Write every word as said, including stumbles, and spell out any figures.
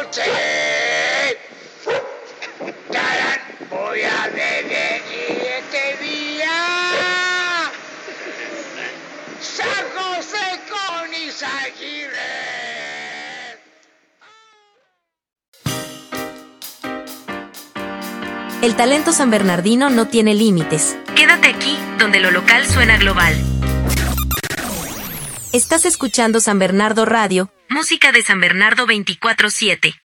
noche. Tarán, voy a beber este día. San José con Izaguirre. El talento sanbernardino no tiene límites. Quédate aquí, donde lo local suena global. Estás escuchando San Bernardo Radio, música de San Bernardo veinticuatro siete.